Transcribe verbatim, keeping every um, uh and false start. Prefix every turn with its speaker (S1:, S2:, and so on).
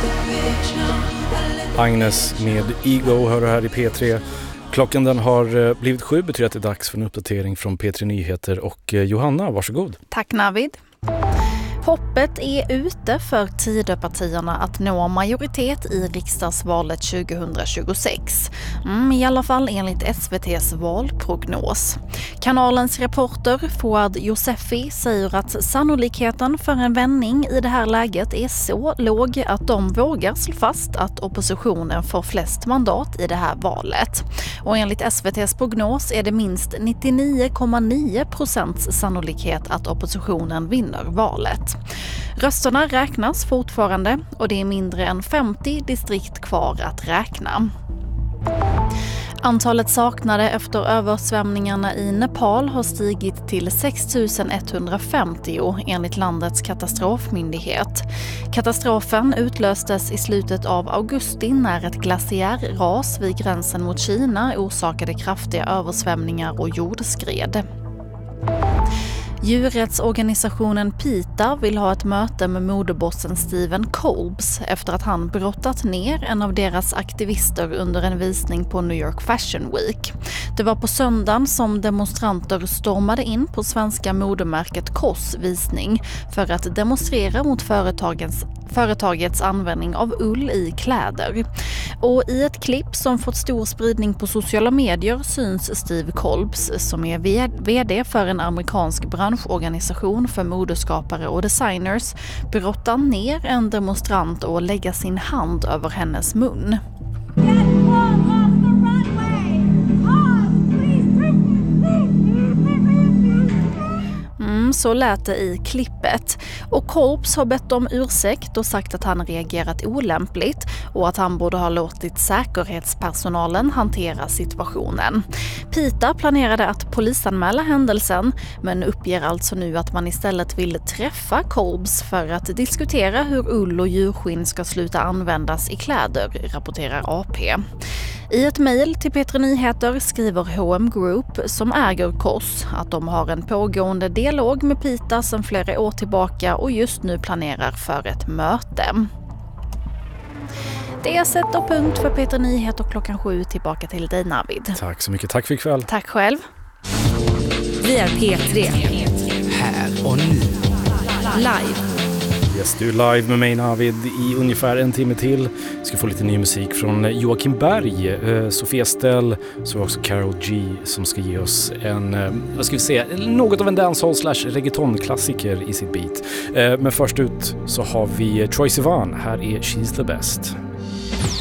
S1: Agnes med Ego hör här i P tre. Klockan den har blivit sju, betyder att det är dags för en uppdatering från P tre Nyheter. Och Johanna, varsågod.
S2: Tack Navid. Hoppet är ute för Tidöpartierna att nå majoritet i riksdagsvalet tjugohundratjugosex. Mm, I alla fall enligt S V T:s valprognos. Kanalens reporter Fouad Josefi säger att sannolikheten för en vändning i det här läget är så låg att de vågar slå fast att oppositionen får flest mandat i det här valet. Och enligt S V T:s prognos är det minst nittionio komma nio procent sannolikhet att oppositionen vinner valet. Rösterna räknas fortfarande och det är mindre än femtio distrikt kvar att räkna. Antalet saknade efter översvämningarna i Nepal har stigit till sex tusen etthundrafemtio enligt landets katastrofmyndighet. Katastrofen utlöstes i slutet av augusti när ett glaciärras vid gränsen mot Kina orsakade kraftiga översvämningar och jordskred. Djurrättsorganisationen PETA vill ha ett möte med modebossen Stephen Kolbs efter att han brottat ner en av deras aktivister under en visning på New York Fashion Week. Det var på söndagen som demonstranter stormade in på svenska modemärket Koss visning för att demonstrera mot företagens företagets användning av ull i kläder. Och i ett klipp som fått stor spridning på sociala medier syns Steve Kolbs, som är vd för en amerikansk branschorganisation för modeskapare och designers, brotta ner en demonstrant och lägga sin hand över hennes mun. Mm, så lät det i klippet. Och Kolbs har bett om ursäkt och sagt att han reagerat olämpligt och att han borde ha låtit säkerhetspersonalen hantera situationen. PETA planerade att polisanmäla händelsen men uppger alltså nu att man istället vill träffa Kolbs för att diskutera hur ull och djurskinn ska sluta användas i kläder, rapporterar A P. I ett mejl till P tre Nyheter skriver H och M Group, som äger Koss, att de har en pågående dialog med PETA sedan flera år tillbaka och just nu planerar för ett möte. Det sätter punkt för P tre Nyheter klockan sju. Tillbaka till dig, Navid.
S1: Tack så mycket. Tack för ikväll.
S2: Tack själv.
S3: Vi är P tre. Här och nu. Live.
S1: Yes, du är live med mig, Navid, i ungefär en timme till. Vi ska få lite ny musik från Joakim Berg, eh, Sofia Stell, så också Karol G som ska ge oss en, eh, vad ska vi säga, något av en dancehall slash reggaeton-klassiker i sitt beat. Eh, men först ut så har vi Troye Sivan. Här är She's the Best.